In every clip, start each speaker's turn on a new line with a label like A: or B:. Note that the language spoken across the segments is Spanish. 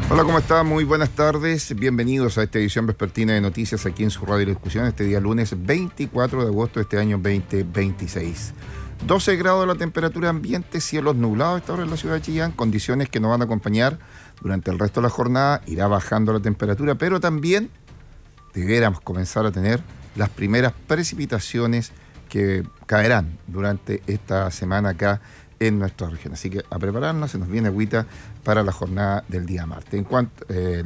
A: Hola, ¿cómo está? Muy buenas tardes. Bienvenidos a esta edición vespertina de noticias aquí en su radio de discusión, este día lunes 24 de agosto de este año 2026. 12 grados la temperatura ambiente, cielos nublados a esta hora en la ciudad de Chillán, condiciones que nos van a acompañar durante el resto de la jornada. Irá bajando la temperatura, pero también debiéramos comenzar a tener las primeras precipitaciones que caerán durante esta semana acá en nuestra región. Así que a prepararnos, se nos viene agüita para la jornada del día martes. En cuanto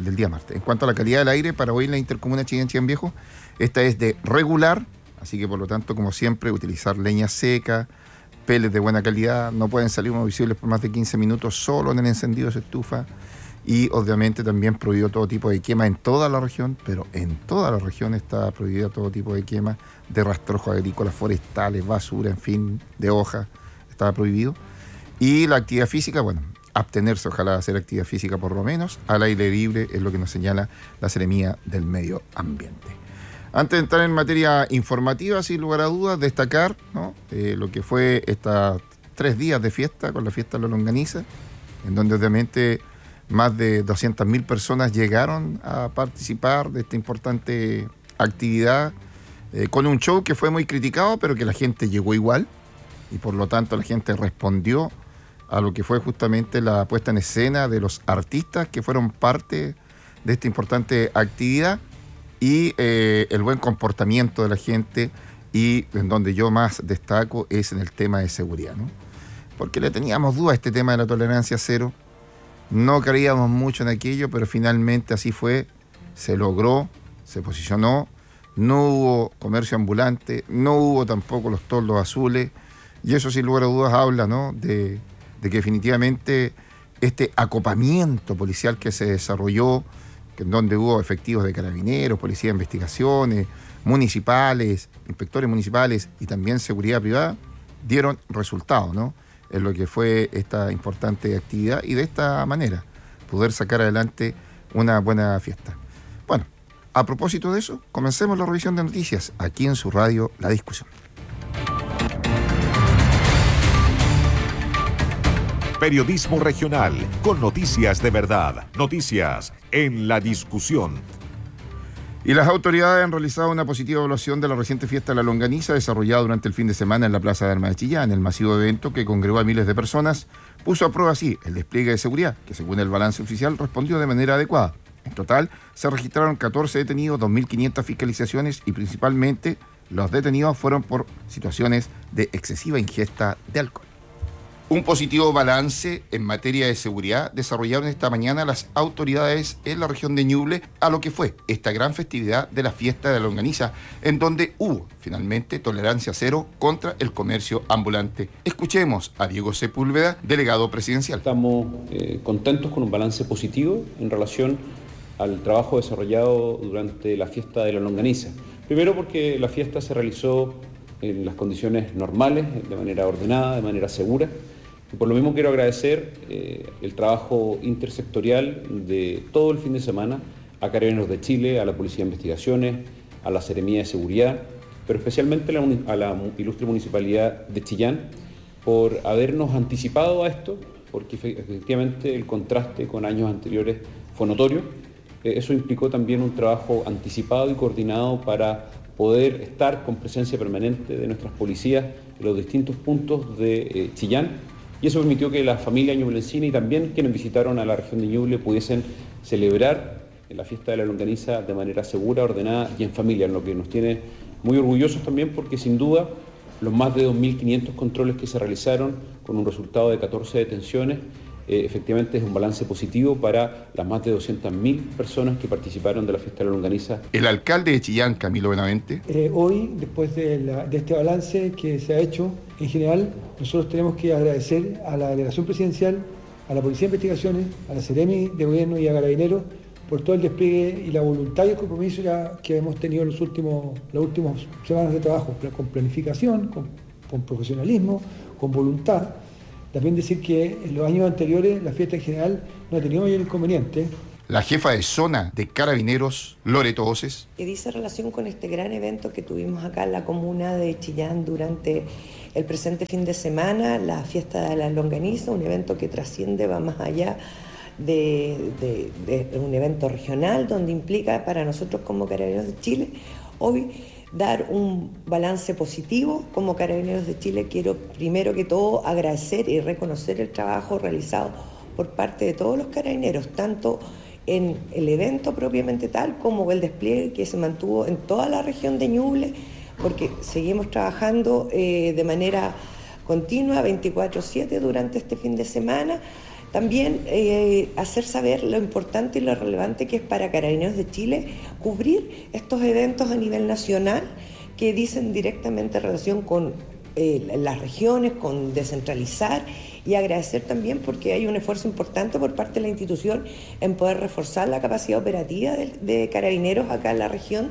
A: a la calidad del aire, para hoy en la intercomuna Chillán Viejo, esta es de regular, así que por lo tanto, como siempre, utilizar leña seca, pellets de buena calidad, no pueden salir humos visibles por más de 15 minutos solo en el encendido de su estufa, y obviamente también prohibido todo tipo de quema en toda la región, pero en toda la región está prohibido todo tipo de quema de rastrojos agrícolas, forestales, basura, en fin, de hojas. Estaba prohibido. Y la actividad física, bueno, abstenerse, ojalá, de hacer actividad física por lo menos al aire libre, es lo que nos señala la Seremía del Medio Ambiente. Antes de entrar en materia informativa, sin lugar a dudas, destacar, ¿no?, lo que fue estos 3 días de fiesta, con la fiesta de la longaniza, en donde obviamente más de 200.000 personas llegaron a participar de esta importante actividad, con un show que fue muy criticado, pero que la gente llegó igual. Y por lo tanto la gente respondió a lo que fue justamente la puesta en escena de los artistas que fueron parte de esta importante actividad y el buen comportamiento de la gente, y en donde yo más destaco es en el tema de seguridad, ¿no? Porque le teníamos duda a este tema de la tolerancia cero, no creíamos mucho en aquello, pero finalmente así fue, se logró, se posicionó, no hubo comercio ambulante, no hubo tampoco los toldos azules. Y eso, sin lugar a dudas, habla, ¿no?, de que definitivamente este acopamiento policial que se desarrolló, en donde hubo efectivos de carabineros, policía de investigaciones, municipales, inspectores municipales y también seguridad privada, dieron resultados, ¿no?, en lo que fue esta importante actividad, y de esta manera poder sacar adelante una buena fiesta. Bueno, a propósito de eso, comencemos la revisión de noticias aquí en su radio La Discusión.
B: Periodismo regional, con noticias de verdad, noticias en La Discusión.
A: Y las autoridades han realizado una positiva evaluación de la reciente fiesta de la longaniza desarrollada durante el fin de semana en la Plaza de Armas de Chillán. El masivo evento, que congregó a miles de personas, puso a prueba así el despliegue de seguridad, que según el balance oficial respondió de manera adecuada. En total se registraron 14 detenidos, 2.500 fiscalizaciones, y principalmente los detenidos fueron por situaciones de excesiva ingesta de alcohol. Un positivo balance en materia de seguridad desarrollaron esta mañana las autoridades en la región de Ñuble a lo que fue esta gran festividad de la fiesta de la longaniza, en donde hubo finalmente tolerancia cero contra el comercio ambulante. Escuchemos a Diego Sepúlveda, delegado presidencial.
C: Estamos contentos con un balance positivo en relación al trabajo desarrollado durante la fiesta de la longaniza. Primero, porque la fiesta se realizó en las condiciones normales, de manera ordenada, de manera segura. Y por lo mismo quiero agradecer el trabajo intersectorial de todo el fin de semana a Carabineros de Chile, a la Policía de Investigaciones, a la Seremía de Seguridad, pero especialmente a la ilustre Municipalidad de Chillán por habernos anticipado a esto, porque efectivamente el contraste con años anteriores fue notorio. Eso implicó también un trabajo anticipado y coordinado para poder estar con presencia permanente de nuestras policías en los distintos puntos de Chillán. Y eso permitió que la familia ñublencina y también quienes visitaron a la región de Ñuble pudiesen celebrar la fiesta de la longaniza de manera segura, ordenada y en familia, en lo que nos tiene muy orgullosos también, porque sin duda los más de 2.500 controles que se realizaron con un resultado de 14 detenciones, efectivamente es un balance positivo para las más de 200.000 personas que participaron de la fiesta de la longaniza.
A: El alcalde de Chillán, Camilo Benavente.
D: Hoy, después de este balance que se ha hecho, en general, nosotros tenemos que agradecer a la delegación presidencial, a la Policía de Investigaciones, a la Seremi de Gobierno y a Carabineros por todo el despliegue y la voluntad y el compromiso que hemos tenido en las últimas semanas de trabajo, con planificación, con profesionalismo, con voluntad. También decir que en los años anteriores la fiesta en general no ha tenido mayor inconveniente.
A: La jefa de zona de Carabineros, Loreto Oces.
E: Que dice relación con este gran evento que tuvimos acá en la comuna de Chillán durante el presente fin de semana, la fiesta de la longaniza, un evento que trasciende, va más allá de un evento regional donde implica para nosotros como Carabineros de Chile hoy dar un balance positivo. Como Carabineros de Chile quiero primero que todo agradecer y reconocer el trabajo realizado por parte de todos los carabineros, tanto en el evento propiamente tal como el despliegue que se mantuvo en toda la región de Ñuble, porque seguimos trabajando de manera continua 24/7 durante este fin de semana. También hacer saber lo importante y lo relevante que es para Carabineros de Chile cubrir estos eventos a nivel nacional que dicen directamente relación con las regiones, con descentralizar, y agradecer también porque hay un esfuerzo importante por parte de la institución en poder reforzar la capacidad operativa de Carabineros acá en la región.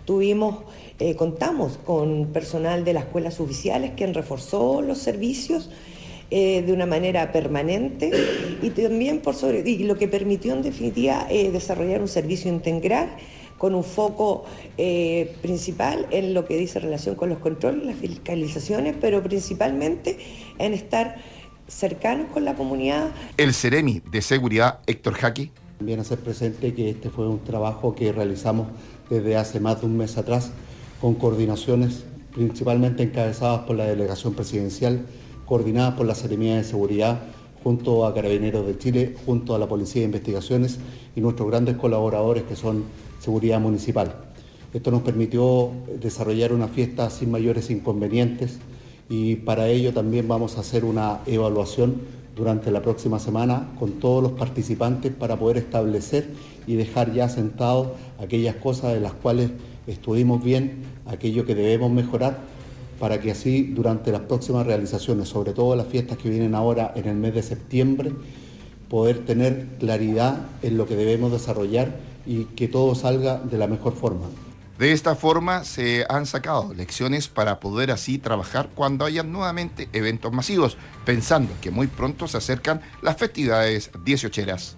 E: Contamos con personal de las escuelas oficiales quien reforzó los servicios de una manera permanente y también y lo que permitió en definitiva desarrollar un servicio integral con un foco principal en lo que dice relación con los controles, las fiscalizaciones, pero principalmente en estar cercanos con la comunidad.
A: El Ceremi de Seguridad, Héctor Jaque.
F: También hacer presente que este fue un trabajo que realizamos desde hace más de un mes atrás, con coordinaciones principalmente encabezadas por la Delegación Presidencial, coordinadas por la Seremía de Seguridad, junto a Carabineros de Chile, junto a la Policía de Investigaciones y nuestros grandes colaboradores que son Seguridad Municipal. Esto nos permitió desarrollar una fiesta sin mayores inconvenientes y para ello también vamos a hacer una evaluación durante la próxima semana con todos los participantes para poder establecer y dejar ya sentados aquellas cosas de las cuales estuvimos bien, aquello que debemos mejorar, para que así durante las próximas realizaciones, sobre todo las fiestas que vienen ahora en el mes de septiembre, poder tener claridad en lo que debemos desarrollar y que todo salga de la mejor forma.
A: De esta forma se han sacado lecciones para poder así trabajar cuando hayan nuevamente eventos masivos, pensando que muy pronto se acercan las festividades 18eras.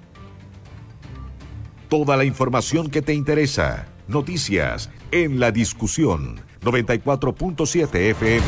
B: Toda la información que te interesa. Noticias en la discusión. 94.7 FM.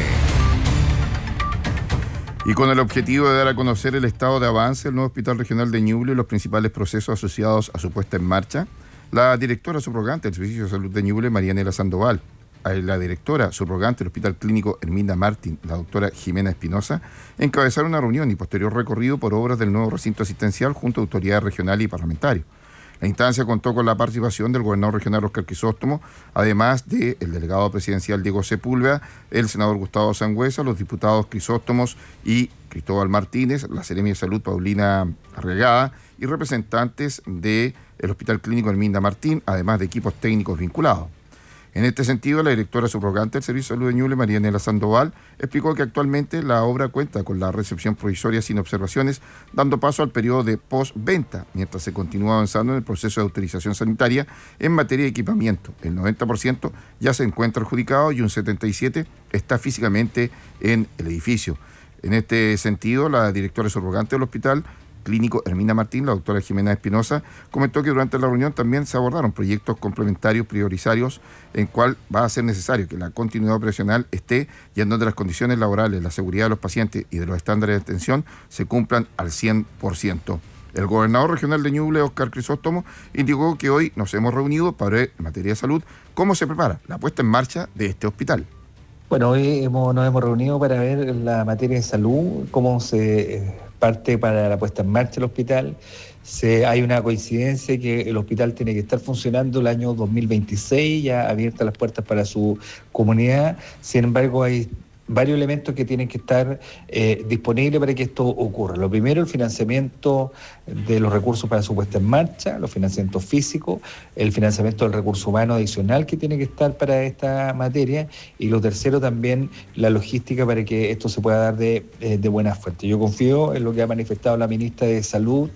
A: Y con el objetivo de dar a conocer el estado de avance del nuevo Hospital Regional de Ñuble y los principales procesos asociados a su puesta en marcha, la directora subrogante del Servicio de Salud de Ñuble, Marianela Sandoval, la directora subrogante del Hospital Clínico Herminda Martín, la doctora Jimena Espinosa, encabezaron una reunión y posterior recorrido por obras del nuevo recinto asistencial junto a autoridades regionales y parlamentarios. La instancia contó con la participación del gobernador regional Óscar Crisóstomo, además del delegado presidencial Diego Sepúlveda, el senador Gustavo Sangüesa, los diputados Crisóstomos y Cristóbal Martínez, la Seremi de Salud Paulina Arregada y representantes del Hospital Clínico Herminda Martín, además de equipos técnicos vinculados. En este sentido, la directora subrogante del Servicio de Salud de Ñuble, Marianela Sandoval, explicó que actualmente la obra cuenta con la recepción provisoria sin observaciones, dando paso al periodo de postventa, mientras se continúa avanzando en el proceso de autorización sanitaria en materia de equipamiento. El 90% ya se encuentra adjudicado y un 77% está físicamente en el edificio. En este sentido, la directora subrogante del Hospital Clínico Herminda Martín, la doctora Jimena Espinosa, comentó que durante la reunión también se abordaron proyectos complementarios prioritarios en cual va a ser necesario que la continuidad operacional esté y en donde las condiciones laborales, la seguridad de los pacientes y de los estándares de atención se cumplan al 100%. El gobernador regional de Ñuble, Óscar Crisóstomo, indicó que hoy nos hemos reunido para ver en materia de salud cómo se prepara la puesta en marcha de este hospital.
G: Bueno, hoy nos hemos reunido para ver la materia de salud, cómo se parte para la puesta en marcha del hospital. Hay una coincidencia que el hospital tiene que estar funcionando el año 2026, ya abiertas las puertas para su comunidad. Sin embargo, hay varios elementos que tienen que estar disponibles para que esto ocurra. Lo primero, el financiamiento de los recursos para su puesta en marcha, los financiamientos físicos, el financiamiento del recurso humano adicional que tiene que estar para esta materia, y lo tercero también, la logística para que esto se pueda dar de buena fuente. Yo confío en lo que ha manifestado la ministra de Salud,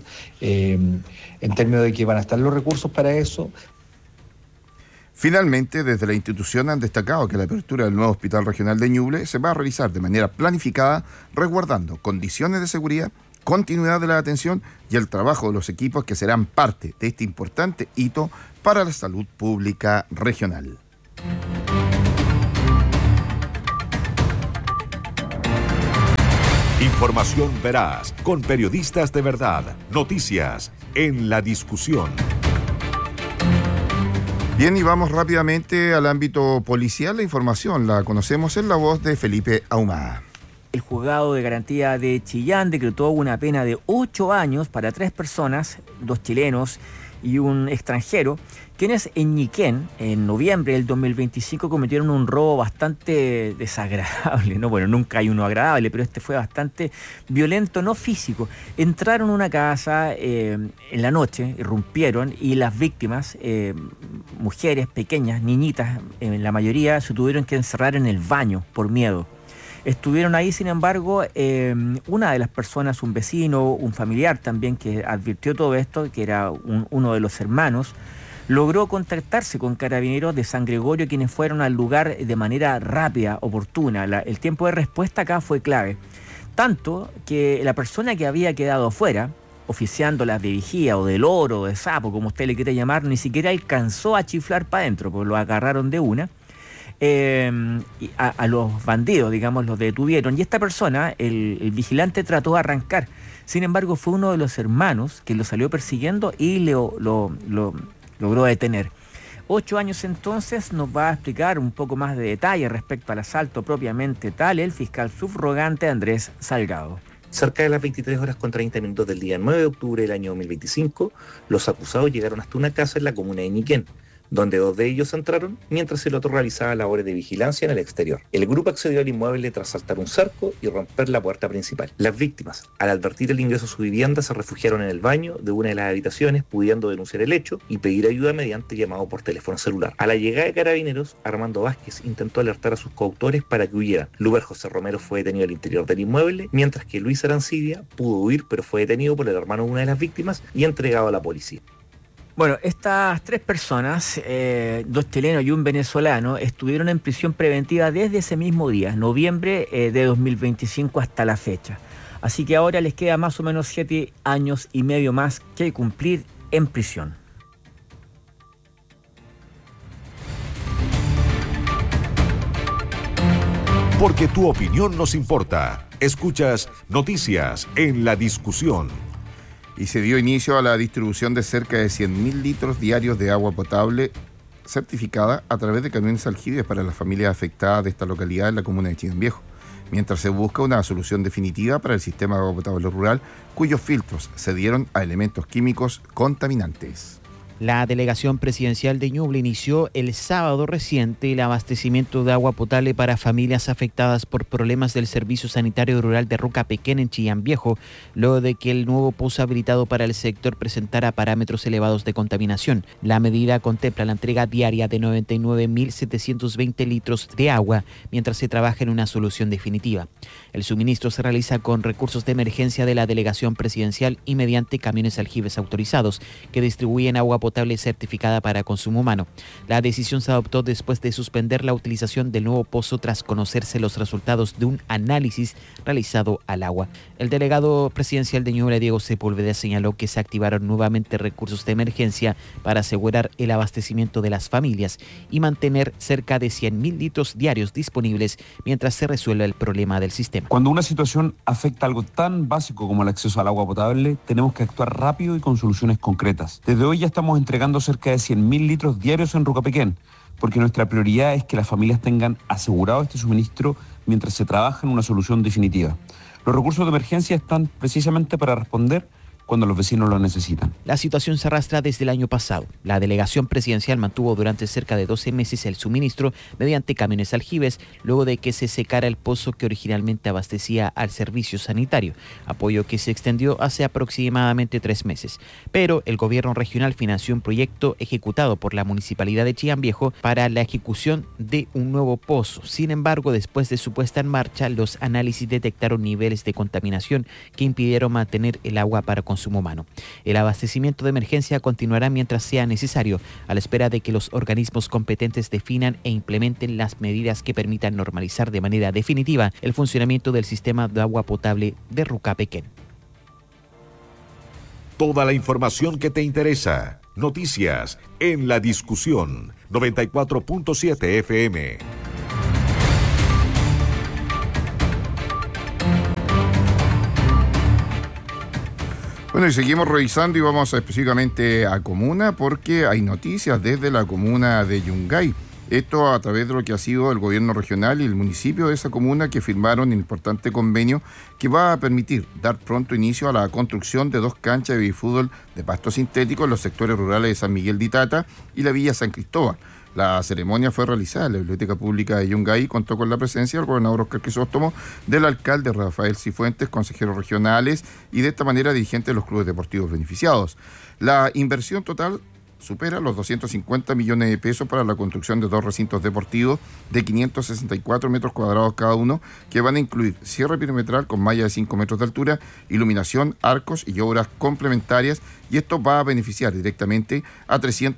G: en términos de que van a estar los recursos para eso.
A: Finalmente, desde la institución han destacado que la apertura del nuevo Hospital Regional de Ñuble se va a realizar de manera planificada, resguardando condiciones de seguridad, continuidad de la atención y el trabajo de los equipos que serán parte de este importante hito para la salud pública regional.
B: Información veraz, con periodistas de verdad. Noticias en la discusión.
A: Bien, y vamos rápidamente al ámbito policial. La información la conocemos en la voz de Felipe Ahumada.
H: El juzgado de garantía de Chillán decretó una pena de 8 años para 3 personas, 2 chilenos y un extranjero, quienes en Ñiquén, en noviembre del 2025, cometieron un robo bastante desagradable, ¿no? Bueno, nunca hay uno agradable, pero este fue bastante violento, no físico. Entraron a una casa en la noche, irrumpieron, y las víctimas, mujeres pequeñas, niñitas, en la mayoría, se tuvieron que encerrar en el baño por miedo. Estuvieron ahí, sin embargo, una de las personas, un vecino, un familiar también, que advirtió todo esto, que era uno de los hermanos, logró contactarse con carabineros de San Gregorio, quienes fueron al lugar de manera rápida, oportuna. El tiempo de respuesta acá fue clave. Tanto que la persona que había quedado afuera, oficiando las de vigía o de loro o de sapo, como usted le quiere llamar, ni siquiera alcanzó a chiflar para adentro, porque lo agarraron de una. A los bandidos, digamos, los detuvieron, y esta persona, el vigilante, trató de arrancar. Sin embargo, fue uno de los hermanos que lo salió persiguiendo y lo logró detener. 8 años entonces. Nos va a explicar un poco más de detalle respecto al asalto propiamente tal el fiscal subrogante Andrés Salgado.
I: Cerca de las 23 horas con 30 minutos del día 9 de octubre del año 2025, los acusados llegaron hasta una casa en la comuna de Ñiquén, donde 2 de ellos entraron, mientras el otro realizaba labores de vigilancia en el exterior. El grupo accedió al inmueble tras saltar un cerco y romper la puerta principal. Las víctimas, al advertir el ingreso a su vivienda, se refugiaron en el baño de una de las habitaciones, pudiendo denunciar el hecho y pedir ayuda mediante llamado por teléfono celular. A la llegada de carabineros, Armando Vázquez intentó alertar a sus coautores para que huyeran. Luber José Romero fue detenido al interior del inmueble, mientras que Luis Arancibia pudo huir, pero fue detenido por el hermano de una de las víctimas y entregado a la policía.
H: Bueno, estas 3 personas, 2 chilenos y un venezolano, estuvieron en prisión preventiva desde ese mismo día, noviembre de 2025 hasta la fecha. Así que ahora les queda más o menos 7 años y medio más que cumplir en prisión.
B: Porque tu opinión nos importa. Escuchas Noticias en la Discusión.
A: Y se dio inicio a la distribución de cerca de 100.000 litros diarios de agua potable certificada a través de camiones aljibes para las familias afectadas de esta localidad en la comuna de Chillán Viejo, mientras se busca una solución definitiva para el sistema de agua potable rural, cuyos filtros se dieron a elementos químicos contaminantes.
J: La delegación presidencial de Ñuble inició el sábado reciente el abastecimiento de agua potable para familias afectadas por problemas del Servicio Sanitario Rural de Rucapequén en Chillán Viejo, luego de que el nuevo pozo habilitado para el sector presentara parámetros elevados de contaminación. La medida contempla la entrega diaria de 99.720 litros de agua, mientras se trabaja en una solución definitiva. El suministro se realiza con recursos de emergencia de la delegación presidencial y mediante camiones aljibes autorizados, que distribuyen agua potable certificada para consumo humano. La decisión se adoptó después de suspender la utilización del nuevo pozo tras conocerse los resultados de un análisis realizado al agua. El delegado presidencial de Ñuble, Diego Sepúlveda, señaló que se activaron nuevamente recursos de emergencia para asegurar el abastecimiento de las familias y mantener cerca de 100.000 litros diarios disponibles mientras se resuelve el problema del sistema.
K: Cuando una situación afecta algo tan básico como el acceso al agua potable, tenemos que actuar rápido y con soluciones concretas. Desde hoy ya estamos entregando cerca de 100.000 litros diarios en Rucapequén, porque nuestra prioridad es que las familias tengan asegurado este suministro mientras se trabaja en una solución definitiva. Los recursos de emergencia están precisamente para responder cuando los vecinos lo necesitan.
J: La situación se arrastra desde el año pasado. La delegación presidencial mantuvo durante cerca de 12 meses el suministro mediante camiones aljibes, luego de que se secara el pozo que originalmente abastecía al servicio sanitario, apoyo que se extendió hace aproximadamente 3 meses. Pero el gobierno regional financió un proyecto ejecutado por la Municipalidad de Chillán Viejo para la ejecución de un nuevo pozo. Sin embargo, después de su puesta en marcha, los análisis detectaron niveles de contaminación que impidieron mantener el agua para consumo humano. El abastecimiento de emergencia continuará mientras sea necesario, a la espera de que los organismos competentes definan e implementen las medidas que permitan normalizar de manera definitiva el funcionamiento del sistema de agua potable de Rucapequén.
B: Toda la información que te interesa. Noticias en la Discusión. 94.7 FM.
A: Bueno, y seguimos revisando y vamos específicamente a comuna porque hay noticias desde la comuna de Yungay. Esto a través de lo que ha sido el gobierno regional y el municipio de esa comuna que firmaron un importante convenio que va a permitir dar pronto inicio a la construcción de 2 canchas de fútbol de pasto sintético en los sectores rurales de San Miguel de Itata y la Villa San Cristóbal. La ceremonia fue realizada en la Biblioteca Pública de Yungay y contó con la presencia del gobernador Óscar Crisóstomo, del alcalde Rafael Cifuentes, consejeros regionales y de esta manera dirigentes de los clubes deportivos beneficiados. La inversión total supera los 250 millones de pesos para la construcción de 2 recintos deportivos de 564 metros cuadrados cada uno, que van a incluir cierre perimetral con malla de 5 metros de altura, iluminación, arcos y obras complementarias, y esto va a beneficiar directamente a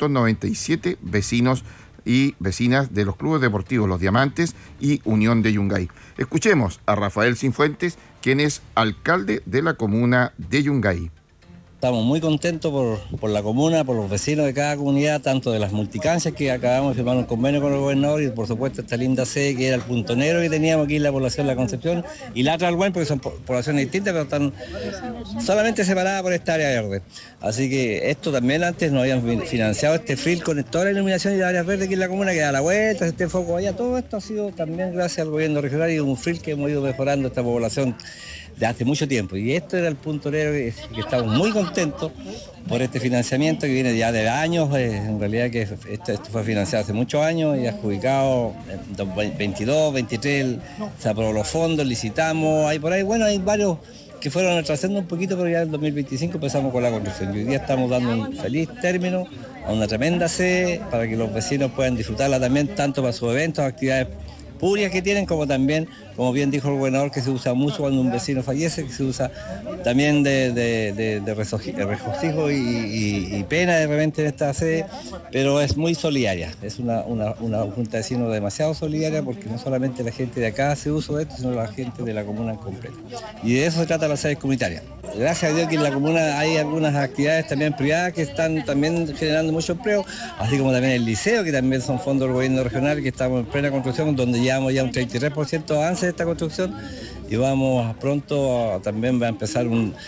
A: 397 vecinos y vecinas de los clubes deportivos Los Diamantes y Unión de Yungay. Escuchemos a Rafael Cifuentes, quien es alcalde de la comuna de Yungay.
L: Estamos muy contentos por la comuna, por los vecinos de cada comunidad, tanto de las multicanchas que acabamos de firmar un convenio con el gobernador y por supuesto esta linda sede que era el punto negro que teníamos aquí en la población de La Concepción y la otra al Buen, porque son poblaciones distintas pero están solamente separadas por esta área verde. Así que esto también antes nos habían financiado este FRIL con toda la iluminación y las áreas verdes aquí en la comuna que da la vuelta, este foco allá, todo esto ha sido también gracias al gobierno regional y un FRIL que hemos ido mejorando esta población de hace mucho tiempo, y esto era el punto negro que estamos muy contentos por este financiamiento que viene ya de años, en realidad que esto fue financiado hace muchos años y adjudicado en 2022, 2023, se aprobó los fondos, licitamos, hay por ahí, bueno, hay varios que fueron retrasando un poquito, pero ya en 2025 empezamos con la construcción y hoy día estamos dando un feliz término a una tremenda sede para que los vecinos puedan disfrutarla también, tanto para sus eventos, actividades públicas que tienen, como también, como bien dijo el gobernador, que se usa mucho cuando un vecino fallece, que se usa también de regocijo y pena de repente en esta sede, pero es muy solidaria, es una junta de vecinos demasiado solidaria porque no solamente la gente de acá hace uso de esto, sino la gente de la comuna en completo. Y de eso se trata la sede comunitaria. Gracias a Dios que en la comuna hay algunas actividades también privadas que están también generando mucho empleo, así como también el liceo, que también son fondos del gobierno regional, que estamos en plena construcción, donde llevamos ya un 33% de avance de esta construcción y vamos pronto también va a empezar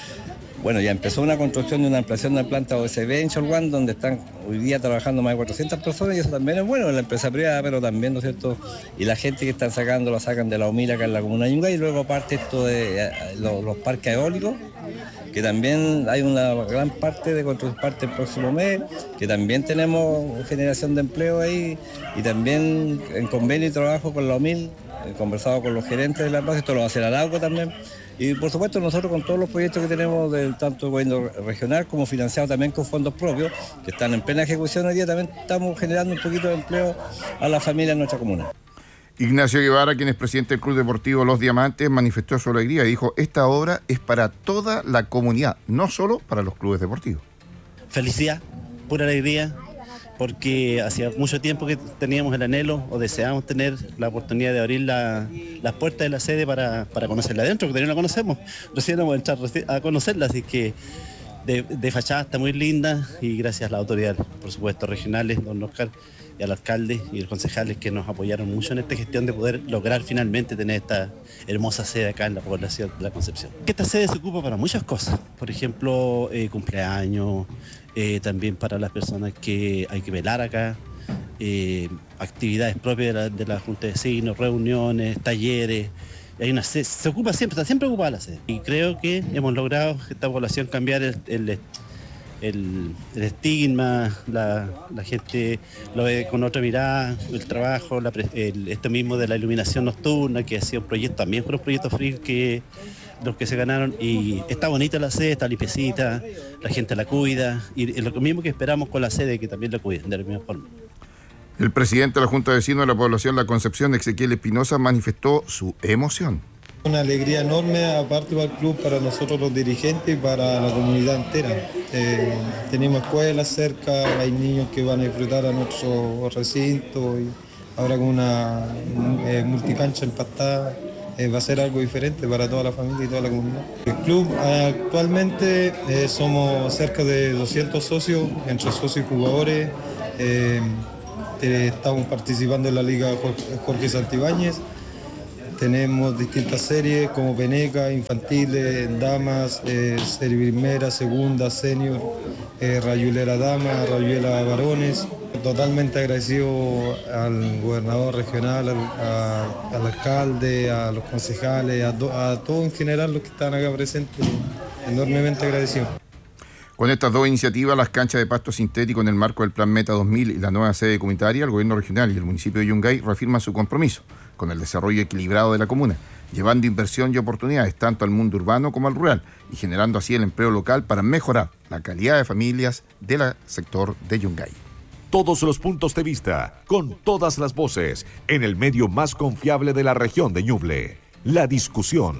L: ya empezó una construcción de una ampliación de una planta OSB en Cholguán, donde están hoy día trabajando más de 400 personas y eso también es bueno en la empresa privada, pero también, ¿no es cierto? Y la gente que están sacando, la sacan de la Humila acá en la comuna de Yungay, y luego aparte esto de los parques eólicos, que también hay una gran parte de construcción, parte el próximo mes, que también tenemos generación de empleo ahí, y también en convenio y trabajo con la UMIL, he conversado con los gerentes de la base, esto lo va a hacer Arauco también. Y por supuesto nosotros con todos los proyectos que tenemos del tanto gobierno regional como financiado también con fondos propios, que están en plena ejecución hoy día, también estamos generando un poquito de empleo a las familias en nuestra comuna.
A: Ignacio Guevara, quien es presidente del Club Deportivo Los Diamantes, manifestó su alegría y dijo: esta obra es para toda la comunidad, no solo para los clubes deportivos.
M: Felicidad, pura alegría, porque hacía mucho tiempo que teníamos el anhelo o deseábamos tener la oportunidad de abrir las puertas de la sede para conocerla adentro, porque no la conocemos, recién vamos a entrar a conocerla, así que de fachada está muy linda y gracias a las autoridades, por supuesto, regionales, don Oscar, y al alcalde y los concejales que nos apoyaron mucho en esta gestión de poder lograr finalmente tener esta hermosa sede acá en la población de La Concepción. Esta sede se ocupa para muchas cosas, por ejemplo, cumpleaños, también para las personas que hay que velar acá, actividades propias de la Junta de Vecinos, reuniones, talleres. Hay una sede, se ocupa siempre, está siempre ocupada la sede. Y creo que hemos logrado esta población cambiar el estigma, la gente lo ve con otra mirada, el trabajo, esto mismo de la iluminación nocturna, que ha sido un proyecto, también fue un proyecto free que los que se ganaron, y está bonita la sede, está limpiecita, la gente la cuida, y es lo mismo que esperamos con la sede, que también la cuiden de la misma forma.
A: El presidente de la Junta de Vecinos de la población La Concepción, Ezequiel Espinosa, manifestó su emoción.
N: Una alegría enorme, aparte para el club, para nosotros los dirigentes y para la comunidad entera. Tenemos escuelas cerca, hay niños que van a disfrutar a nuestro recinto, y ahora con una multicancha empastada va a ser algo diferente para toda la familia y toda la comunidad. El club actualmente somos cerca de 200 socios, entre socios y jugadores. Estamos participando en la Liga Jorge Santibáñez. Tenemos distintas series como Peneca, infantiles, damas, serie primera, segunda, senior, rayuela dama, rayuela varones. Totalmente agradecido al gobernador regional, al alcalde, a los concejales, a todos en general los que están acá presentes. Enormemente agradecido.
A: Con estas dos iniciativas, las canchas de pasto sintético en el marco del Plan Meta 2000 y la nueva sede comunitaria, el gobierno regional y el municipio de Yungay reafirman su compromiso con el desarrollo equilibrado de la comuna, llevando inversión y oportunidades tanto al mundo urbano como al rural y generando así el empleo local para mejorar la calidad de familias del sector de Yungay.
B: Todos los puntos de vista, con todas las voces, en el medio más confiable de la región de Ñuble. La discusión.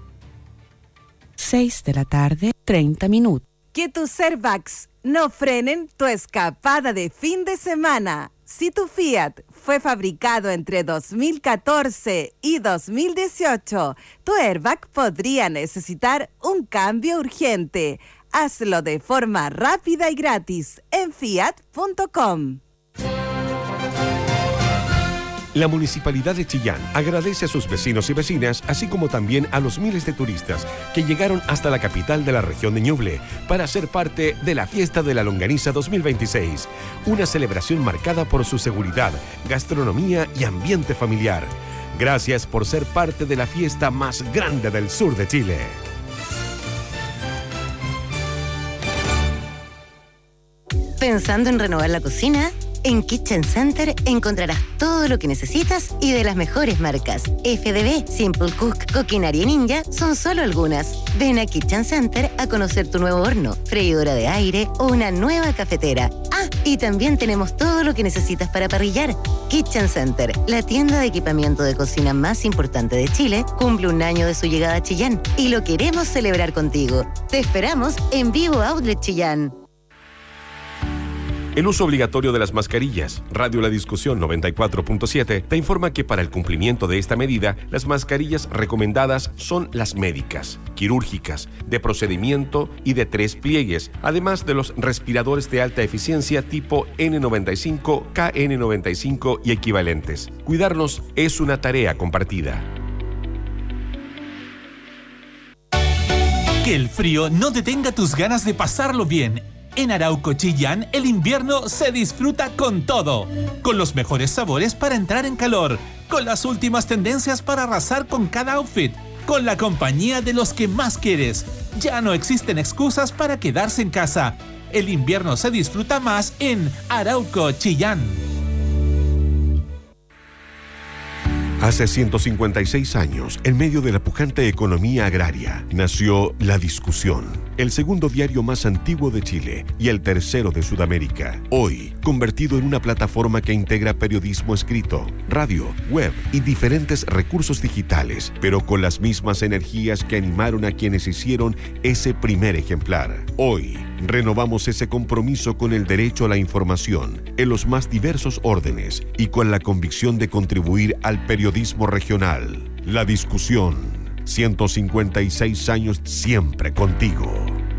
O: 6:30 p.m. Que tus airbags no frenen tu escapada de fin de semana. Si tu Fiat fue fabricado entre 2014 y 2018, tu airbag podría necesitar un cambio urgente. Hazlo de forma rápida y gratis en fiat.com.
P: La Municipalidad de Chillán agradece a sus vecinos y vecinas, así como también a los miles de turistas que llegaron hasta la capital de la región de Ñuble para ser parte de la Fiesta de la Longaniza 2026, una celebración marcada por su seguridad, gastronomía y ambiente familiar. Gracias por ser parte de la fiesta más grande del sur de Chile.
Q: ¿Pensando en renovar la cocina? En Kitchen Center encontrarás todo lo que necesitas y de las mejores marcas. FDB, Simple Cook, Coquinaria Ninja son solo algunas. Ven a Kitchen Center a conocer tu nuevo horno, freidora de aire o una nueva cafetera. Ah, y también tenemos todo lo que necesitas para parrillar. Kitchen Center, la tienda de equipamiento de cocina más importante de Chile, cumple 1 año de su llegada a Chillán y lo queremos celebrar contigo. Te esperamos en Vivo Outlet Chillán.
P: El uso obligatorio de las mascarillas. Radio La Discusión 94.7 te informa que para el cumplimiento de esta medida, las mascarillas recomendadas son las médicas, quirúrgicas, de procedimiento y de 3 pliegues, además de los respiradores de alta eficiencia tipo N95, KN95 y equivalentes. Cuidarnos es una tarea compartida.
R: Que el frío no detenga tus ganas de pasarlo bien. En Arauco Chillán, el invierno se disfruta con todo. Con los mejores sabores para entrar en calor. Con las últimas tendencias para arrasar con cada outfit. Con la compañía de los que más quieres. Ya no existen excusas para quedarse en casa. El invierno se disfruta más en Arauco Chillán.
B: Hace 156 años, en medio de la pujante economía agraria, nació La Discusión, el segundo diario más antiguo de Chile y el tercero de Sudamérica. Hoy, convertido en una plataforma que integra periodismo escrito, radio, web y diferentes recursos digitales, pero con las mismas energías que animaron a quienes hicieron ese primer ejemplar. Hoy, renovamos ese compromiso con el derecho a la información en los más diversos órdenes y con la convicción de contribuir al periodismo regional. La Discusión, 156 años siempre contigo.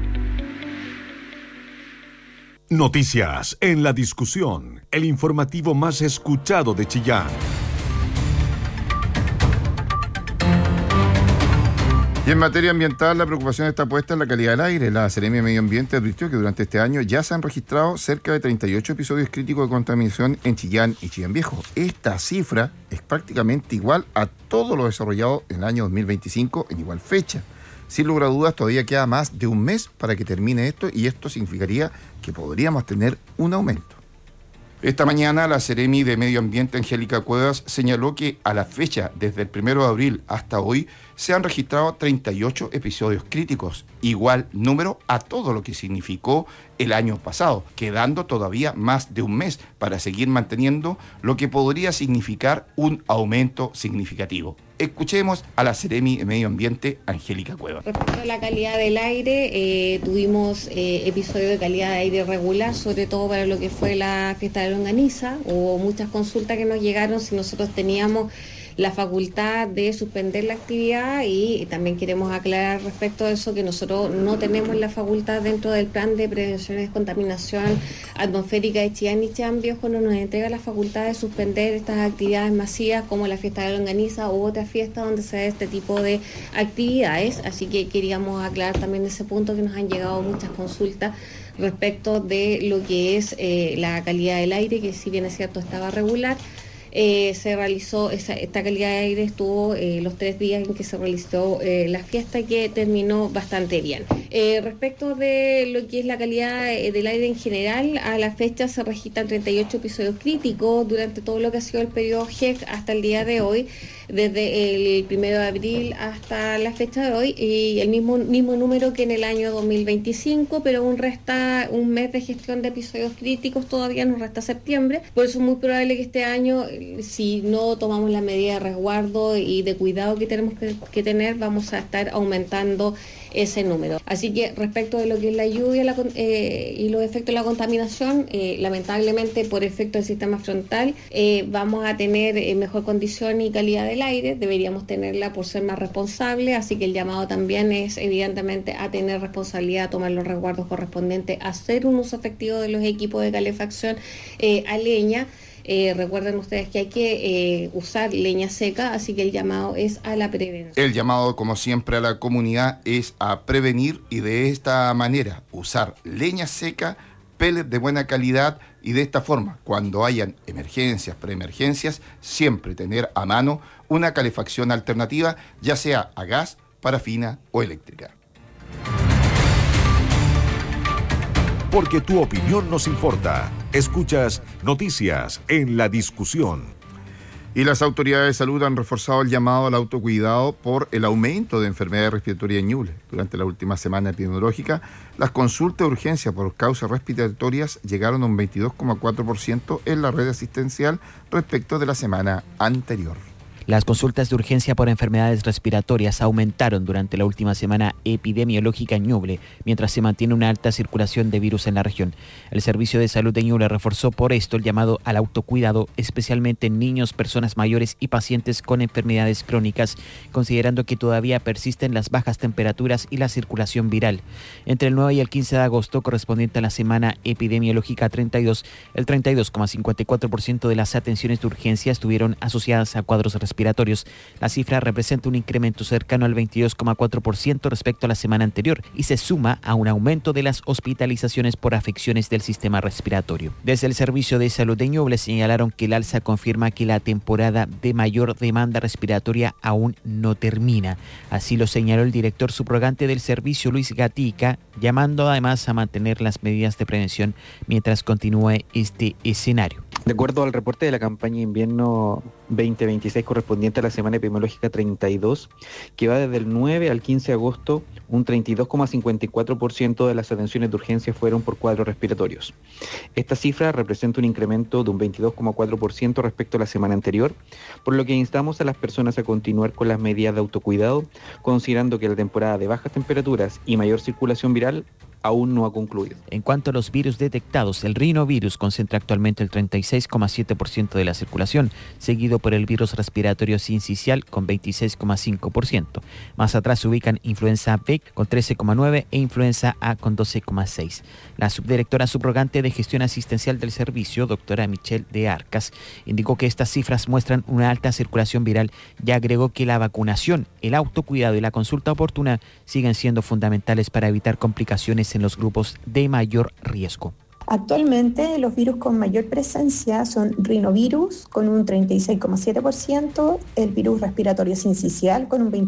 B: Noticias en La Discusión, el informativo más escuchado de Chillán.
A: Y en materia ambiental, la preocupación está puesta en la calidad del aire. La Seremi de Medio Ambiente advirtió que durante este año ya se han registrado cerca de 38 episodios críticos de contaminación en Chillán y Chillán Viejo. Esta cifra es prácticamente igual a todo lo desarrollado en el año 2025 en igual fecha. Sin lugar a dudas, todavía queda más de un mes para que termine esto y esto significaría que podríamos tener un aumento. Esta mañana la Seremi de Medio Ambiente, Angélica Cuevas, señaló que a la fecha, desde el 1 de abril hasta hoy, se han registrado 38 episodios críticos, igual número a todo lo que significó el año pasado, quedando todavía más de un mes para seguir manteniendo lo que podría significar un aumento significativo. Escuchemos a la Seremi de Medio Ambiente, Angélica Cuevas.
S: Respecto a la calidad del aire, tuvimos episodios de calidad de aire regular, sobre todo para lo que fue la fiesta de Longaniza. Hubo muchas consultas que nos llegaron si nosotros teníamos la facultad de suspender la actividad, y también queremos aclarar respecto a eso que nosotros no tenemos la facultad dentro del plan de prevención de contaminación atmosférica de Chillán y Chillán Viejo, no nos entrega la facultad de suspender estas actividades masivas como la fiesta de la longaniza u otra fiesta donde se da este tipo de actividades, así que queríamos aclarar también ese punto, que nos han llegado muchas consultas respecto de lo que es la calidad del aire, que si bien es cierto estaba regular. Se realizó, esta calidad de aire estuvo los 3 días en que se realizó la fiesta, que terminó bastante bien. Respecto de lo que es la calidad del aire en general, a la fecha se registran 38 episodios críticos durante todo lo que ha sido el periodo GEC hasta el día de hoy, desde el 1 de abril hasta la fecha de hoy, y el mismo número que en el año 2025, pero aún resta un mes de gestión de episodios críticos, todavía nos resta septiembre, por eso es muy probable que este año, si no tomamos la medida de resguardo y de cuidado que tenemos que tener, vamos a estar aumentando ese número. Así que respecto de lo que es la lluvia y los efectos de la contaminación, lamentablemente por efecto del sistema frontal vamos a tener mejor condición y calidad del aire, deberíamos tenerla por ser más responsable, así que el llamado también es evidentemente a tener responsabilidad, a tomar los resguardos correspondientes, a hacer un uso efectivo de los equipos de calefacción a leña. Recuerden ustedes que hay que usar leña seca, así que el llamado es a la prevención.
A: El llamado, como siempre, a la comunidad es a prevenir, y de esta manera usar leña seca, pellets de buena calidad, y de esta forma, cuando hayan emergencias, preemergencias, siempre tener a mano una calefacción alternativa, ya sea a gas, parafina o eléctrica.
B: Porque tu opinión nos importa. Escuchas Noticias en la Discusión.
A: Y las autoridades de salud han reforzado el llamado al autocuidado por el aumento de enfermedades respiratorias en Ñuble. Durante la última semana epidemiológica, las consultas de urgencia por causas respiratorias llegaron a un 22,4% en la red asistencial respecto de la semana anterior.
J: Las consultas de urgencia por enfermedades respiratorias aumentaron durante la última semana epidemiológica en Ñuble, mientras se mantiene una alta circulación de virus en la región. El Servicio de Salud de Ñuble reforzó por esto el llamado al autocuidado, especialmente en niños, personas mayores y pacientes con enfermedades crónicas, considerando que todavía persisten las bajas temperaturas y la circulación viral. Entre el 9 y el 15 de agosto, correspondiente a la semana epidemiológica 32, el 32,54% de las atenciones de urgencia estuvieron asociadas a cuadros respiratorios. La cifra representa un incremento cercano al 22,4% respecto a la semana anterior y se suma a un aumento de las hospitalizaciones por afecciones del sistema respiratorio. Desde el Servicio de Salud de Ñuble señalaron que el alza confirma que la temporada de mayor demanda respiratoria aún no termina. Así lo señaló el director subrogante del servicio, Luis Gatica, llamando además a mantener las medidas de prevención mientras continúe este escenario.
T: De acuerdo al reporte de la campaña invierno 2026 correspondiente a la semana epidemiológica 32, que va desde el 9 al 15 de agosto, un 32,54% de las atenciones de urgencia fueron por cuadros respiratorios. Esta cifra representa un incremento de un 22,4% respecto a la semana anterior, por lo que instamos a las personas a continuar con las medidas de autocuidado, considerando que la temporada de bajas temperaturas y mayor circulación viral aún no ha concluido.
J: En cuanto a los virus detectados, el rinovirus concentra actualmente el 36,7% de la circulación, seguido por el virus respiratorio sincicial con 26,5%. Más atrás se ubican influenza B con 13,9% e influenza A con 12,6%. La subdirectora subrogante de gestión asistencial del servicio, doctora Michelle de Arcas, indicó que estas cifras muestran una alta circulación viral y agregó que la vacunación, el autocuidado y la consulta oportuna siguen siendo fundamentales para evitar complicaciones en los grupos de mayor riesgo.
U: Actualmente los virus con mayor presencia son rinovirus con un 36,7%, el virus respiratorio sincicial con un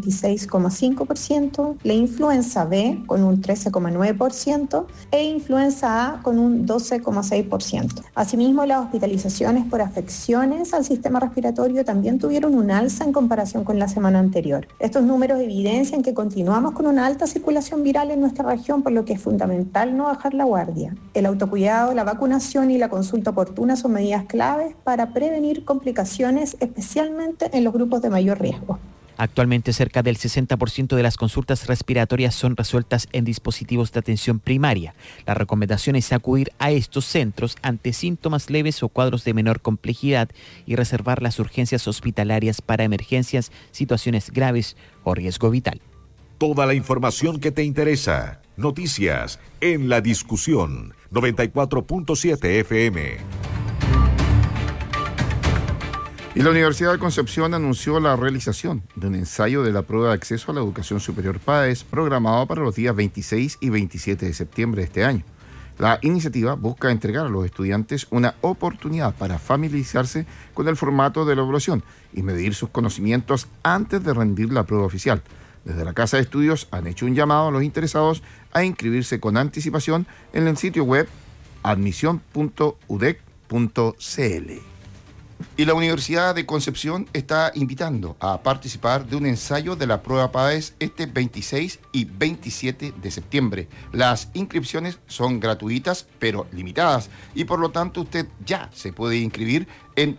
U: 26,5%, la influenza B con un 13,9% e influenza A con un 12,6%. Asimismo, las hospitalizaciones por afecciones al sistema respiratorio también tuvieron un alza en comparación con la semana anterior. Estos números evidencian que continuamos con una alta circulación viral en nuestra región, por lo que es fundamental no bajar la guardia. El autocuidado, la vacunación y la consulta oportuna son medidas claves para prevenir complicaciones, especialmente en los grupos de mayor riesgo.
J: Actualmente cerca del 60% de las consultas respiratorias son resueltas en dispositivos de atención primaria. La recomendación es acudir a estos centros ante síntomas leves o cuadros de menor complejidad y reservar las urgencias hospitalarias para emergencias, situaciones graves o riesgo vital.
B: Toda la información que te interesa. Noticias en La Discusión, 94.7 FM.
A: Y la Universidad de Concepción anunció la realización de un ensayo de la prueba de acceso a la educación superior PAES programado para los días 26 y 27 de septiembre de este año. La iniciativa busca entregar a los estudiantes una oportunidad para familiarizarse con el formato de la evaluación y medir sus conocimientos antes de rendir la prueba oficial. Desde la Casa de Estudios han hecho un llamado a los interesados a inscribirse con anticipación en el sitio web admisión.udec.cl. Y la Universidad de Concepción está invitando a participar de un ensayo de la prueba PAES este 26 y 27 de septiembre. Las inscripciones son gratuitas, pero limitadas, y por lo tanto usted ya se puede inscribir en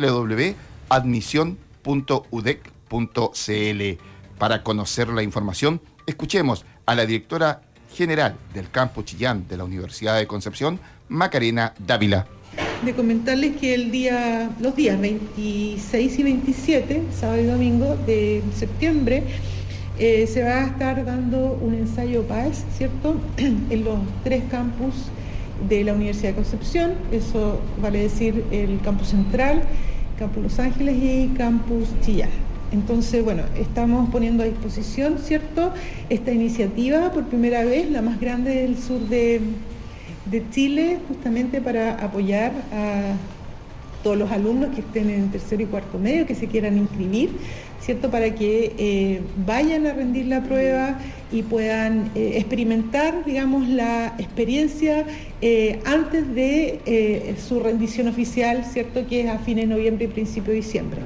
A: www.admisión.udec.cl. Para conocer la información, escuchemos a la directora general del Campus Chillán de la Universidad de Concepción, Macarena Dávila.
C: De comentarles que los días 26 y 27, sábado y domingo de septiembre, se va a estar dando un ensayo PAES, ¿cierto?, en los 3 campus de la Universidad de Concepción. Eso vale decir el campus central, campus Los Ángeles y campus Chillán. Entonces, bueno, estamos poniendo a disposición, ¿cierto?, esta iniciativa por primera vez, la más grande del sur de Chile, justamente para apoyar a todos los alumnos que estén en tercero y cuarto medio, que se quieran inscribir, ¿cierto?, para que vayan a rendir la prueba y puedan experimentar, digamos, la experiencia antes de su rendición oficial, ¿cierto?, que es a fines de noviembre y principio de diciembre.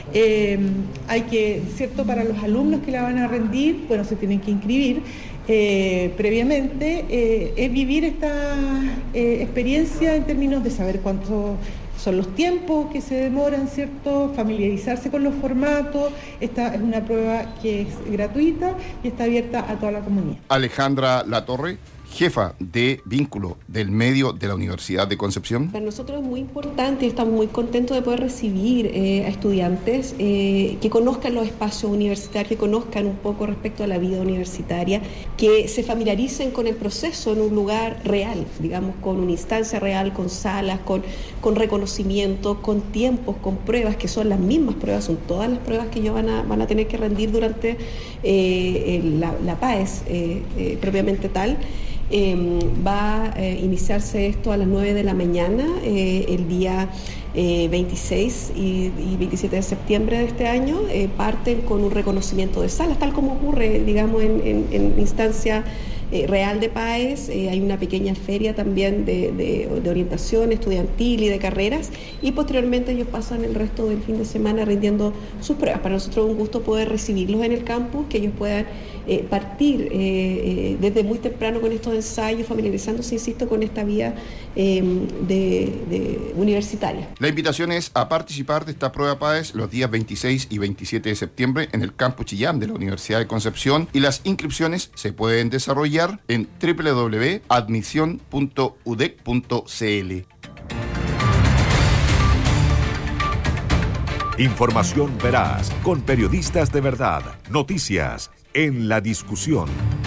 C: Hay que, ¿cierto?, para los alumnos que la van a rendir, bueno, se tienen que inscribir previamente, es vivir esta experiencia en términos de saber cuánto son los tiempos que se demoran, ¿cierto?, familiarizarse con los formatos. Esta es una prueba que es gratuita y está abierta a toda la comunidad.
A: Alejandra Latorre, jefa de vínculo del medio de la Universidad de Concepción.
V: Para nosotros es muy importante y estamos muy contentos de poder recibir a estudiantes que conozcan los espacios universitarios, que conozcan un poco respecto a la vida universitaria, que se familiaricen con el proceso en un lugar real, digamos, con una instancia real, con salas, con reconocimiento, con tiempos, con pruebas, que son las mismas pruebas, son todas las pruebas que ellos van a tener que rendir durante la PAES propiamente tal. Va a iniciarse esto a las 9 de la mañana, el día 26 y 27 de septiembre de este año. Parten con un reconocimiento de salas, tal como ocurre, digamos, en instancia real de PAES. Hay una pequeña feria también de orientación estudiantil y de carreras, y posteriormente ellos pasan el resto del fin de semana rindiendo sus pruebas. Para nosotros es un gusto poder recibirlos en el campus, que ellos puedan partir desde muy temprano con estos ensayos, familiarizándose, insisto, con esta vía universitaria.
A: La invitación es a participar de esta prueba PAES los días 26 y 27 de septiembre en el Campus Chillán de la Universidad de Concepción, y las inscripciones se pueden desarrollar en www.admisión.udec.cl.
B: Información veraz, con periodistas de verdad. Noticias en La Discusión.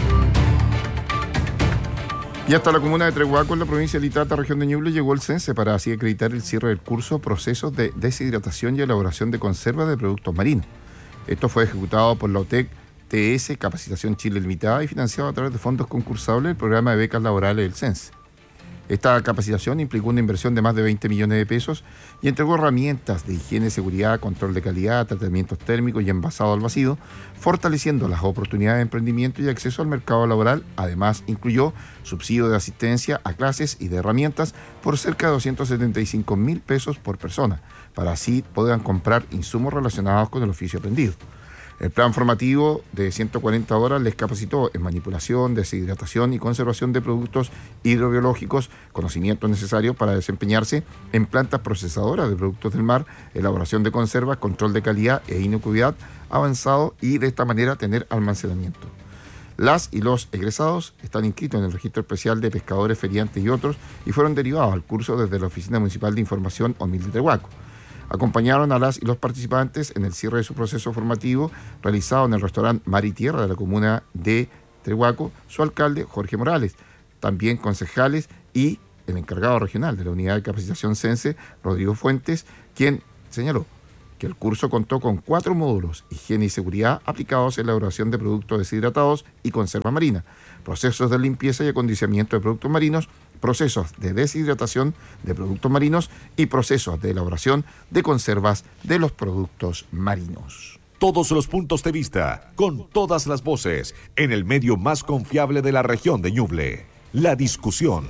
A: Y hasta la comuna de Trehuaco, en la provincia de Litata, región de Ñuble, llegó el CENSE para así acreditar el cierre del curso Procesos de Deshidratación y Elaboración de Conserva de Productos Marinos. Esto fue ejecutado por la OTEC TS Capacitación Chile Limitada y financiado a través de fondos concursables del programa de becas laborales del CENSE. Esta capacitación implicó una inversión de más de 20 millones de pesos y entregó herramientas de higiene, seguridad, control de calidad, tratamientos térmicos y envasado al vacío, fortaleciendo las oportunidades de emprendimiento y acceso al mercado laboral. Además, incluyó subsidio de asistencia a clases y de herramientas por cerca de 275.000 pesos por persona, para así puedan comprar insumos relacionados con el oficio aprendido. El plan formativo de 140 horas les capacitó en manipulación, deshidratación y conservación de productos hidrobiológicos, conocimientos necesarios para desempeñarse en plantas procesadoras de productos del mar, elaboración de conservas, control de calidad e inocuidad avanzado y de esta manera tener almacenamiento. Las y los egresados están inscritos en el registro especial de pescadores, feriantes y otros y fueron derivados al curso desde la Oficina Municipal de Información OMIL de Trehuaco. Acompañaron a las y los participantes en el cierre de su proceso formativo realizado en el restaurante Mar y Tierra de la comuna de Trehuaco, su alcalde Jorge Morales, también concejales y el encargado regional de la unidad de capacitación CENSE, Rodrigo Fuentes, quien señaló que el curso contó con 4 módulos: higiene y seguridad aplicados en la elaboración de productos deshidratados y conserva marina, procesos de limpieza y acondicionamiento de productos marinos, procesos de deshidratación de productos marinos y procesos de elaboración de conservas de los productos marinos.
B: Todos los puntos de vista, con todas las voces, en el medio más confiable de la región de Ñuble. La Discusión.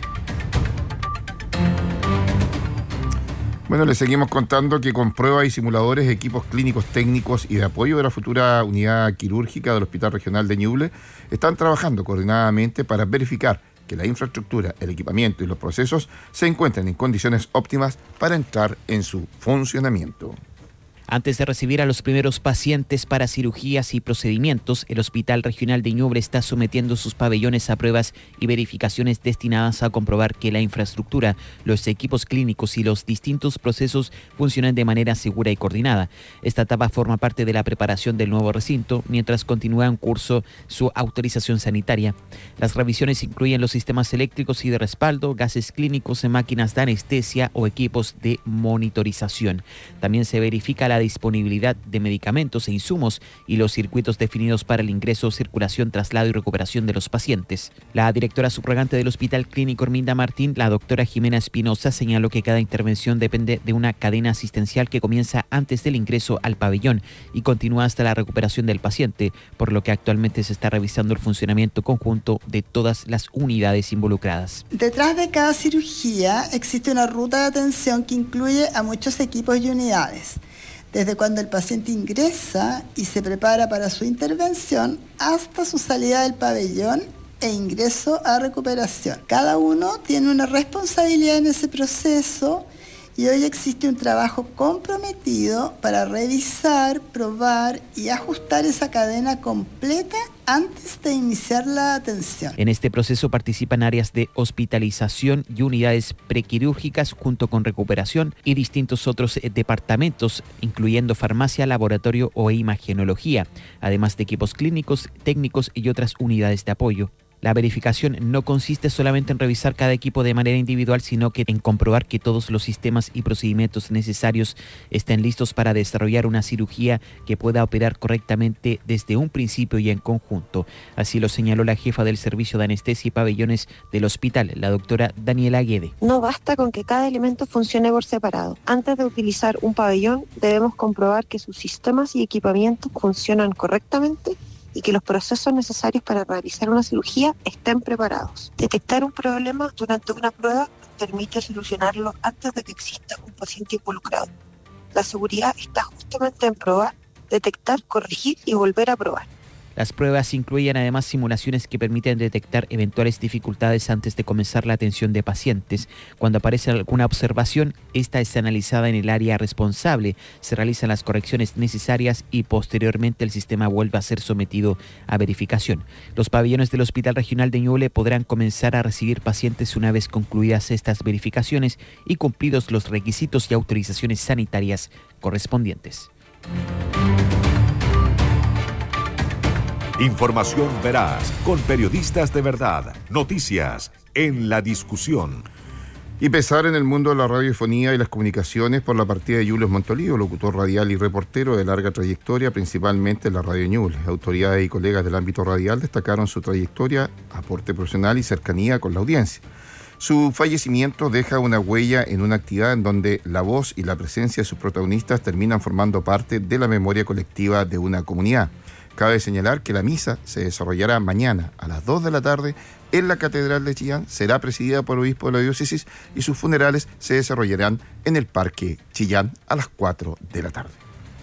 A: Bueno, les seguimos contando que con pruebas y simuladores, equipos clínicos técnicos y de apoyo de la futura unidad quirúrgica del Hospital Regional de Ñuble están trabajando coordinadamente para verificar que la infraestructura, el equipamiento y los procesos se encuentren en condiciones óptimas para entrar en su funcionamiento.
J: Antes de recibir a los primeros pacientes para cirugías y procedimientos, el Hospital Regional de Ñuble está sometiendo sus pabellones a pruebas y verificaciones destinadas a comprobar que la infraestructura, los equipos clínicos y los distintos procesos funcionan de manera segura y coordinada. Esta etapa forma parte de la preparación del nuevo recinto, mientras continúa en curso su autorización sanitaria. Las revisiones incluyen los sistemas eléctricos y de respaldo, gases clínicos, máquinas de anestesia o equipos de monitorización. También se verifica la disponibilidad de medicamentos e insumos y los circuitos definidos para el ingreso, circulación, traslado y recuperación de los pacientes. La directora subrogante del Hospital Clínico Herminda Martín, la doctora Jimena Espinosa, señaló que cada intervención depende de una cadena asistencial que comienza antes del ingreso al pabellón y continúa hasta la recuperación del paciente, por lo que actualmente se está revisando el funcionamiento conjunto de todas las unidades involucradas.
D: Detrás de cada cirugía existe una ruta de atención que incluye a muchos equipos y unidades. Desde cuando el paciente ingresa y se prepara para su intervención hasta su salida del pabellón e ingreso a recuperación. Cada uno tiene una responsabilidad en ese proceso y hoy existe un trabajo comprometido para revisar, probar y ajustar esa cadena completa antes de iniciar la atención.
J: En este proceso participan áreas de hospitalización y unidades prequirúrgicas junto con recuperación y distintos otros departamentos, incluyendo farmacia, laboratorio o imagenología, además de equipos clínicos, técnicos y otras unidades de apoyo. La verificación no consiste solamente en revisar cada equipo de manera individual, sino que en comprobar que todos los sistemas y procedimientos necesarios estén listos para desarrollar una cirugía que pueda operar correctamente desde un principio y en conjunto. Así lo señaló la jefa del Servicio de Anestesia y Pabellones del hospital, la doctora Daniela Guede.
E: No basta con que cada elemento funcione por separado. Antes de utilizar un pabellón, debemos comprobar que sus sistemas y equipamientos funcionan correctamente y que los procesos necesarios para realizar una cirugía estén preparados. Detectar un problema durante una prueba permite solucionarlo antes de que exista un paciente involucrado. La seguridad está justamente en probar, detectar, corregir y volver a probar.
J: Las pruebas incluyen además simulaciones que permiten detectar eventuales dificultades antes de comenzar la atención de pacientes. Cuando aparece alguna observación, esta es analizada en el área responsable, se realizan las correcciones necesarias y posteriormente el sistema vuelve a ser sometido a verificación. Los pabellones del Hospital Regional de Ñuble podrán comenzar a recibir pacientes una vez concluidas estas verificaciones y cumplidos los requisitos y autorizaciones sanitarias correspondientes.
B: Información veraz, con periodistas de verdad. Noticias en La Discusión.
A: Y pesar en el mundo de la radiofonía y las comunicaciones por la partida de Julius Montolivo, locutor radial y reportero de larga trayectoria, principalmente en la Radio Ñuble. Autoridades y colegas del ámbito radial destacaron su trayectoria, aporte profesional y cercanía con la audiencia. Su fallecimiento deja una huella en una actividad en donde la voz y la presencia de sus protagonistas terminan formando parte de la memoria colectiva de una comunidad. Cabe señalar que la misa se desarrollará mañana a las 2 de la tarde en la Catedral de Chillán, será presidida por el obispo de la diócesis y sus funerales se desarrollarán en el Parque Chillán a las 4 de la tarde.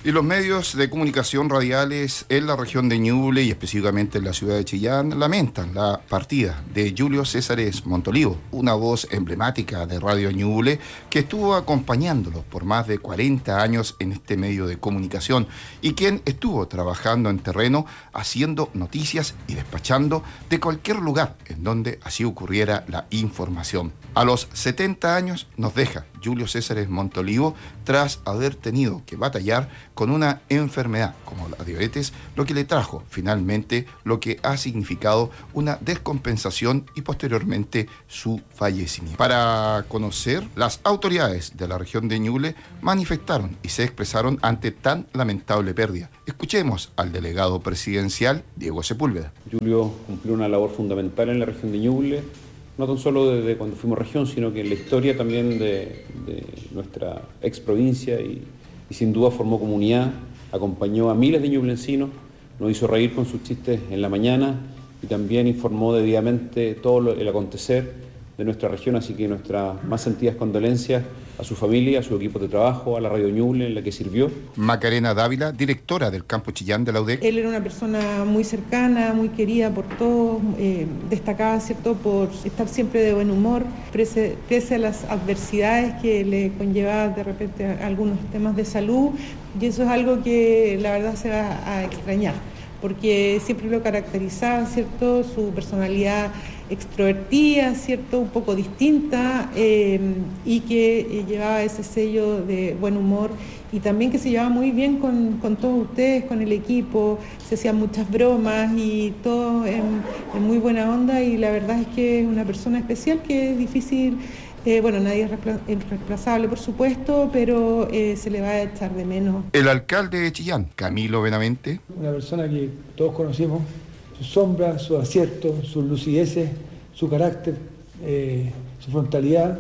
A: Y los medios de comunicación radiales en la región de Ñuble y específicamente en la ciudad de Chillán lamentan la partida de Julio Césares Montolivo, una voz emblemática de Radio Ñuble que estuvo acompañándolo por más de 40 años en este medio de comunicación y quien estuvo trabajando en terreno haciendo noticias y despachando de cualquier lugar en donde así ocurriera la información. A los 70 años nos deja Julio Césares Montolivo tras haber tenido que batallar con una enfermedad como la diabetes, lo que le trajo finalmente lo que ha significado una descompensación y posteriormente su fallecimiento. Para conocer, las autoridades de la región de Ñuble manifestaron y se expresaron ante tan lamentable pérdida. Escuchemos al delegado presidencial Diego Sepúlveda.
K: Julio cumplió una labor fundamental en la región de Ñuble, no tan solo desde cuando fuimos región, sino que en la historia también de nuestra ex provincia y sin duda formó comunidad, acompañó a miles de ñublencinos, nos hizo reír con sus chistes en la mañana y también informó debidamente todo el acontecer de nuestra región, así que nuestras más sentidas condolencias a su familia, a su equipo de trabajo, a la Radio Ñuble en la que sirvió.
A: Macarena Dávila, directora del Campo Chillán de la UDEC.
C: Él era una persona muy cercana, muy querida por todos, destacada, ¿cierto?, por estar siempre de buen humor, pese a las adversidades que le conllevaban de repente algunos temas de salud, y eso es algo que la verdad se va a extrañar, porque siempre lo caracterizaba, ¿cierto?, su personalidad extrovertida, ¿cierto?, un poco distinta, y que llevaba ese sello de buen humor y también que se llevaba muy bien con todos ustedes, con el equipo, se hacían muchas bromas y todo en muy buena onda, y la verdad es que es una persona especial que es difícil. Nadie es reemplazable, por supuesto, pero se le va a echar de menos.
A: El alcalde de Chillán, Camilo Benavente.
F: Una persona que todos conocimos, sus sombras, sus aciertos, sus lucideces, su carácter, su frontalidad,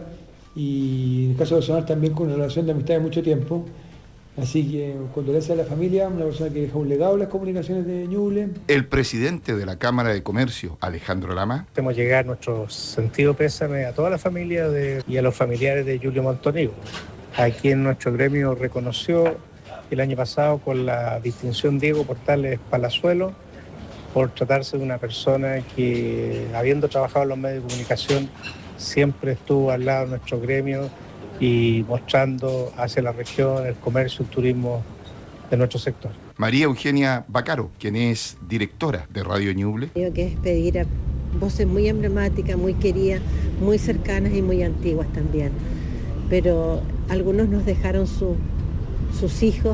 F: y en el caso personal también con una relación de amistad de mucho tiempo. Así que condolencias a la familia, una persona que deja un legado en las comunicaciones de Ñuble.
A: El presidente de la Cámara de Comercio, Alejandro Lama.
G: Hacemos llegar nuestro sentido pésame a toda la familia y a los familiares de Julio Montolivo, a quien nuestro gremio reconoció el año pasado con la distinción Diego Portales Palazuelo, por tratarse de una persona que, habiendo trabajado en los medios de comunicación, siempre estuvo al lado de nuestro gremio y mostrando hacia la región el comercio, el turismo de nuestro sector.
A: María Eugenia Bacaro, quien es directora de Radio Ñuble.
W: Tengo que despedir a voces muy emblemáticas, muy queridas, muy cercanas y muy antiguas también. Pero algunos nos dejaron sus hijos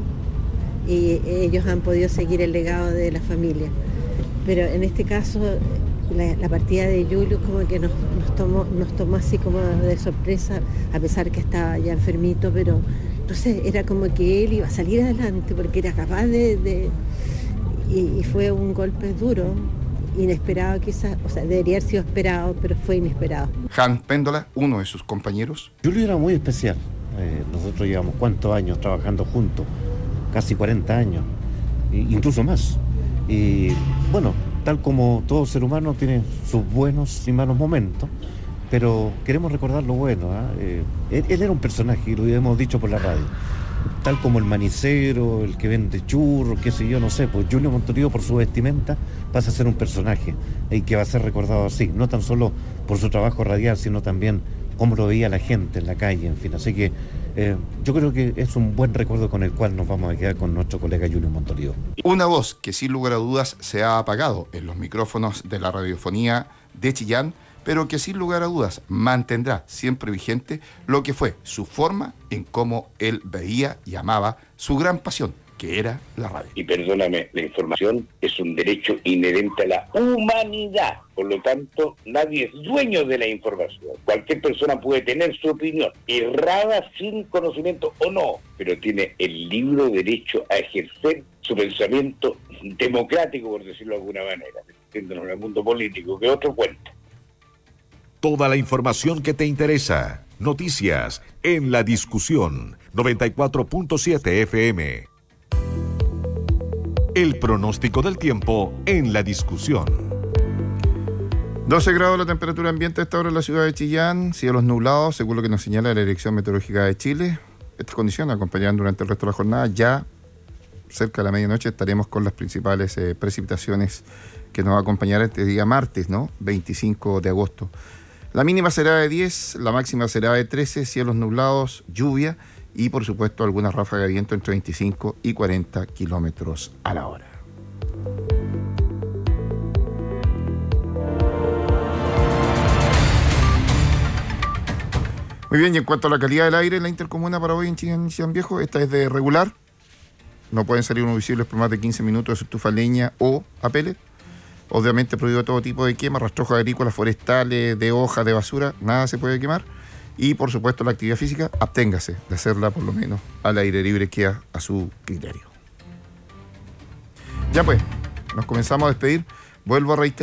W: y ellos han podido seguir el legado de la familia. Pero en este caso, la partida de Julio como que nos tomó así como de sorpresa, a pesar que estaba ya enfermito, pero no sé, era como que él iba a salir adelante porque era capaz y fue un golpe duro, inesperado quizás, o sea, debería haber sido esperado, pero fue inesperado.
A: Hans Péndola, uno de sus compañeros.
X: Julio era muy especial, nosotros llevamos cuántos años trabajando juntos, casi 40 años, incluso más. Y bueno, tal como todo ser humano tiene sus buenos y malos momentos, pero queremos recordar lo bueno, ¿eh? Él era un personaje, y lo hemos dicho por la radio, tal como el manicero, el que vende churros, qué sé yo, no sé, pues Julio Montolivo por su vestimenta pasa a ser un personaje y que va a ser recordado así, no tan solo por su trabajo radial, sino también cómo lo veía la gente en la calle, en fin, así que yo creo que es un buen recuerdo con el cual nos vamos a quedar con nuestro colega Julio Montolivo.
A: Una voz que sin lugar a dudas se ha apagado en los micrófonos de la radiofonía de Chillán, pero que sin lugar a dudas mantendrá siempre vigente lo que fue su forma en cómo él veía y amaba su gran pasión, que era la radio.
Y: Y perdóname, la información es un derecho inherente a la humanidad. Por lo tanto, nadie es dueño de la información. Cualquier persona puede tener su opinión, errada, sin conocimiento o no, pero tiene el libre derecho a ejercer su pensamiento democrático, por decirlo de alguna manera, en el mundo político, que otro cuenta.
B: Toda la información que te interesa. Noticias en La Discusión, 94.7 FM. El pronóstico del tiempo en La Discusión.
A: 12 grados la temperatura ambiente a esta hora en la ciudad de Chillán, cielos nublados, según lo que nos señala la Dirección Meteorológica de Chile. Estas condiciones acompañarán durante el resto de la jornada ya cerca de la medianoche estaremos con las principales precipitaciones que nos va a acompañar este día martes, ¿no? 25 de agosto. La mínima será de 10, la máxima será de 13, cielos nublados, lluvia y, por supuesto, alguna ráfaga de viento entre 25 y 40 kilómetros a la hora. Muy bien, y en cuanto a la calidad del aire en la intercomuna para hoy en Chillán Viejo, esta es de regular. No pueden salir unos visibles por más de 15 minutos de su estufa a leña o a pellet. Obviamente prohibido todo tipo de quema, rastrojos agrícolas, forestales, de hojas, de basura, nada se puede quemar. Y por supuesto la actividad física, absténgase de hacerla por lo menos al aire libre, queda a su criterio. Ya pues, nos comenzamos a despedir. Vuelvo a reiterar.